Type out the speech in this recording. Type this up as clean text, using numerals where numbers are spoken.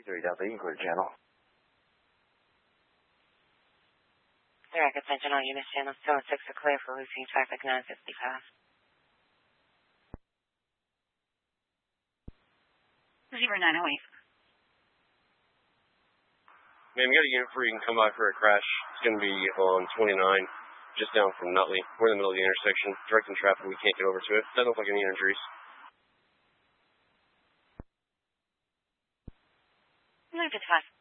230 Delta, you can clear the channel. Direct attention all units, channels 2 and 6 are clear for routine traffic 955. 0908. Ma'am, we got a unit for you can come by for a crash. It's going to be on 29, just down from Nutley. We're in the middle of the intersection, directing traffic. We can't get over to it. Doesn't look like any injuries. 955.